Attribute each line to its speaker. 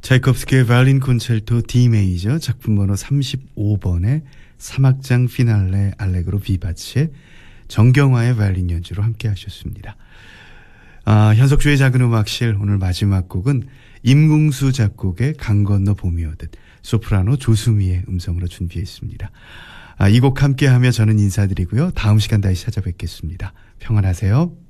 Speaker 1: 차이콥스키의 바이올린 콘체르토 D 메이저 작품 번호 35번의 3악장 피날레 알레그로 비바치의 정경화의 바이올린 연주로 함께 하셨습니다. 현석주의 작은 음악실 오늘 마지막 곡은 임궁수 작곡의 강 건너 봄이 오듯 소프라노 조수미의 음성으로 준비했습니다. 이 곡 함께하며 저는 인사드리고요. 다음 시간 다시 찾아뵙겠습니다. 평안하세요.